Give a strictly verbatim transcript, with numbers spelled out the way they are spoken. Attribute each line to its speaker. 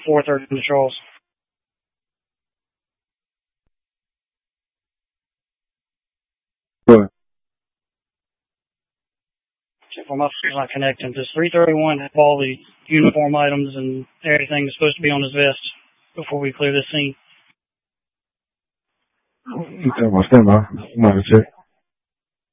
Speaker 1: four thirty to Charles.
Speaker 2: Good.
Speaker 1: Check for my phone's not connecting. Does three thirty-one have all the uniform items and everything that's supposed to be on his vest before we clear this scene?
Speaker 2: Stand by, stand by. I'm going to check.